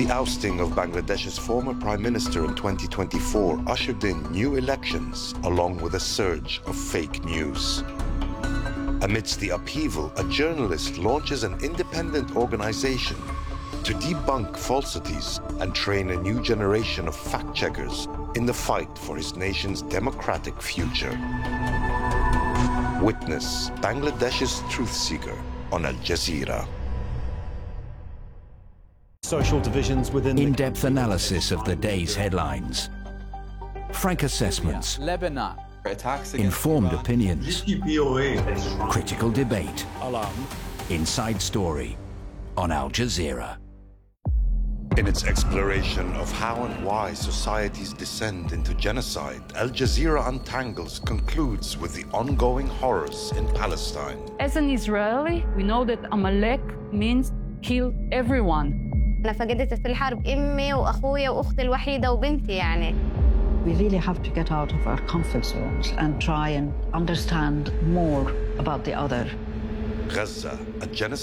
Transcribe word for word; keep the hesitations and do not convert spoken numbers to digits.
The ousting of Bangladesh's former prime minister in twenty twenty-four ushered in new elections, along with a surge of fake news. Amidst the upheaval, a journalist launches an independent organization to debunk falsities and train a new generation of fact-checkers in the fight for his nation's democratic future. Witness Bangladesh's truth seeker on Al Jazeera. Social divisions within in-depth analysis of the day's headlines, frank assessments, Lebanon, informed opinions, critical debate, inside story on Al Jazeera. In its exploration of how and why societies descend into genocide, Al Jazeera Untangles concludes with the ongoing horrors in Palestine. As an Israeli, we know that Amalek means kill everyone. أنا فقدت في الحرب أمي وأخويا وأختي الوحيدة وبنتي يعني. We really have to get out of our comfort zones and try and understand more about the other. Gaza, a genocide